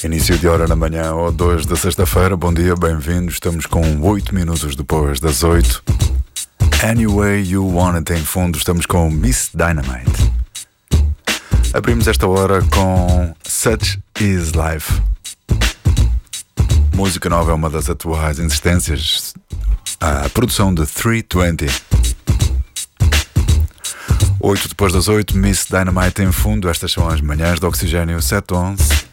Início de hora na manhã ou 2 da sexta-feira. Bom dia, bem-vindos. Estamos com 8 minutos depois das 8. Anyway You Want It em fundo. Estamos com Miss Dynamite. Abrimos esta hora com Such Is Life. Música nova é uma das atuais insistências. A produção de 320. 8 depois das 8, Miss Dynamite em fundo. Estas são as manhãs de Oxigênio 711.